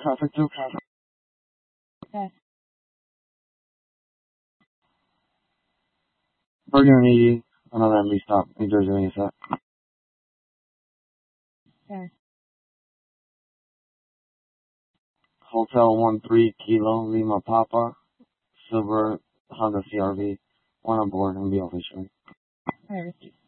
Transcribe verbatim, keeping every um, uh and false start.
Traffic to traffic. Okay. We're gonna need another M B stop. New Jersey, when you set. Okay. Hotel one three Kilo Lima Papa, silver Honda C R V, one on board and be officially. I received.